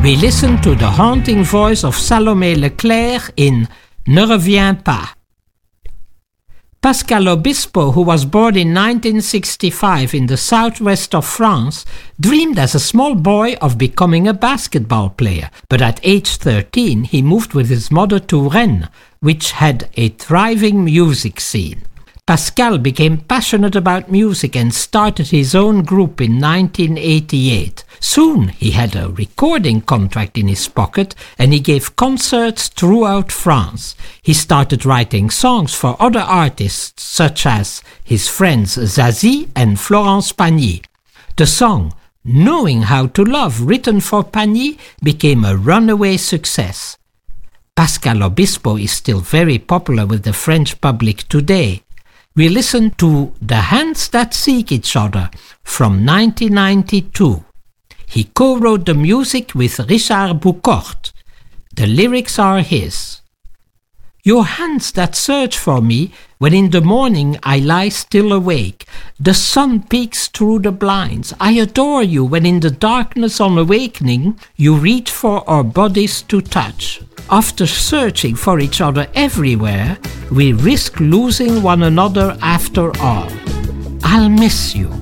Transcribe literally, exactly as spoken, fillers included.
We listen to the haunting voice of Salomé Leclerc in Ne reviens pas. Pascal Obispo, who was born in nineteen sixty-five in the southwest of France, dreamed as a small boy of becoming a basketball player, but at age thirteen he moved with his mother to Rennes, which had a thriving music scene. Pascal became passionate about music and started his own group in nineteen eighty-eight. Soon he had a recording contract in his pocket and he gave concerts throughout France. He started writing songs for other artists such as his friends Zazie and Florence Pagny. The song Knowing How to Love, written for Pagny, became a runaway success. Pascal Obispo is still very popular with the French public today. We listen to The Hands That Seek Each Other from nineteen ninety-two. He co-wrote the music with Richard Boucault. The lyrics are his. Your hands that search for me when in the morning I lie still awake. The sun peeks through the blinds. I adore you when in the darkness on awakening you reach for our bodies to touch. After searching for each other everywhere, we risk losing one another after all. I'll miss you.